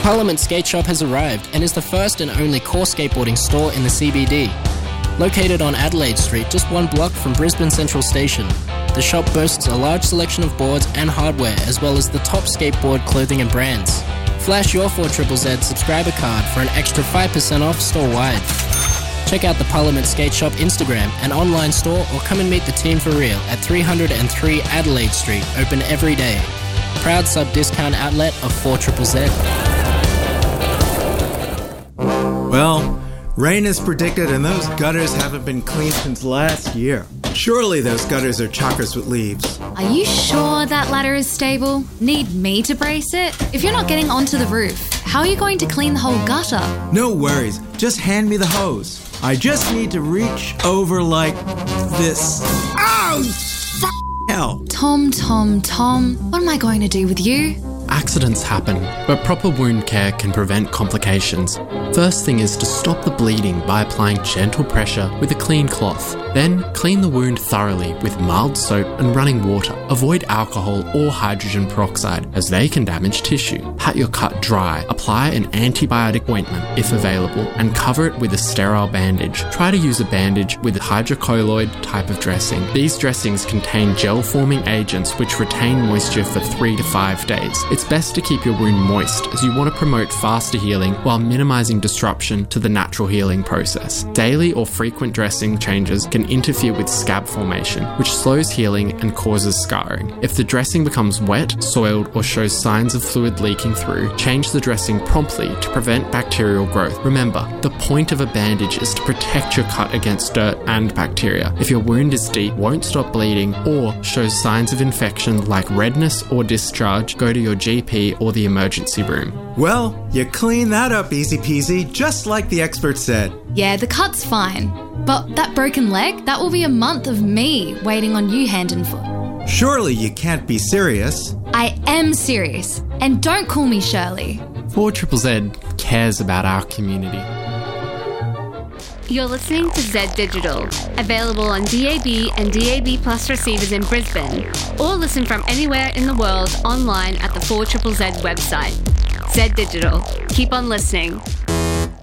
Parliament Skate Shop has arrived and is the first and only core skateboarding store in the CBD. Located on Adelaide Street, just 1 block from Brisbane Central Station, the shop boasts a large selection of boards and hardware, as well as the top skateboard clothing and brands. Flash your 4ZZZ subscriber card for an extra 5% off store-wide. Check out the Parliament Skate Shop Instagram and online store, or come and meet the team for real at 303 Adelaide Street, open every day. Proud sub-discount outlet of 4ZZZ. Well, rain is predicted and those gutters haven't been cleaned since last year. Surely those gutters are chockers with leaves. Are you sure that ladder is stable? Need me to brace it? If you're not getting onto the roof, how are you going to clean the whole gutter? No worries, just hand me the hose. I just need to reach over like this. Ow! Hell. Tom, what am I going to do with you? Accidents happen, but proper wound care can prevent complications. First thing is to stop the bleeding by applying gentle pressure with a clean cloth. Then, clean the wound thoroughly with mild soap and running water. Avoid alcohol or hydrogen peroxide, as they can damage tissue. Pat your cut dry, apply an antibiotic ointment if available, and cover it with a sterile bandage. Try to use a bandage with a hydrocolloid type of dressing. These dressings contain gel-forming agents which retain moisture for 3 to 5 days. It's best to keep your wound moist, as you want to promote faster healing while minimizing disruption to the natural healing process. Daily or frequent dressing changes can interfere with scab formation, which slows healing and causes scarring. If the dressing becomes wet, soiled, or shows signs of fluid leaking through, change the dressing promptly to prevent bacterial growth. Remember, the point of a bandage is to protect your cut against dirt and bacteria. If your wound is deep, won't stop bleeding, or shows signs of infection like redness or discharge, go to your GP or the emergency room. Well, you clean that up easy peasy, just like the expert said. Yeah, the cut's fine. But that broken leg, that will be a month of me waiting on you hand and foot. Surely you can't be serious. I am serious. And don't call me Shirley. 4ZZZ cares about our community. You're listening to Z Digital, available on DAB and DAB Plus receivers in Brisbane, or listen from anywhere in the world online at the 4ZZZ website. Z Digital. Keep on listening.